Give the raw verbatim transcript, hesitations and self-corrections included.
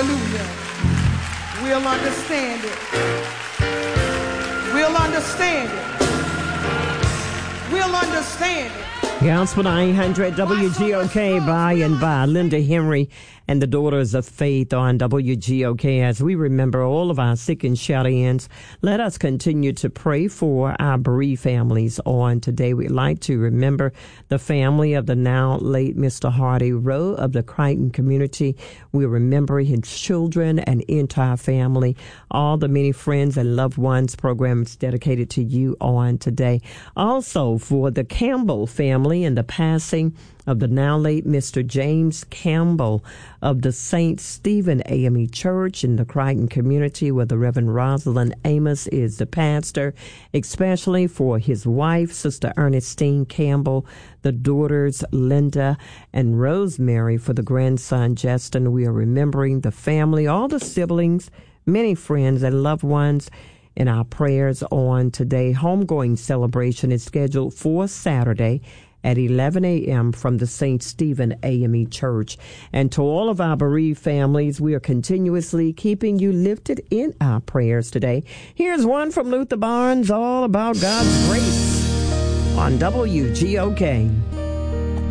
Hallelujah. We'll understand it. We'll understand it. We'll understand it. Gospel nine hundred W G O K by and by Linda Henry and the Daughters of Faith on W G O K. As we remember all of our sick and shut-ins, let us continue to pray for our bereaved families on today. We'd like to remember the family of the now late Mister Hardy Rowe of the Crichton community. We remember his children and entire family, all the many friends and loved ones. Programs dedicated to you on today. Also for the Campbell family and the passing of the now late Mister James Campbell of the Saint Stephen A M E Church in the Crichton community, where the Reverend Rosalind Amos is the pastor, especially for his wife, Sister Ernestine Campbell, the daughters Linda and Rosemary, for the grandson Justin. We are remembering the family, all the siblings, many friends and loved ones in our prayers on today. Homegoing celebration is scheduled for Saturday at eleven a.m. from the Saint Stephen A M E Church. And to all of our bereaved families, we are continuously keeping you lifted in our prayers today. Here's one from Luther Barnes, all about God's grace on W G O K.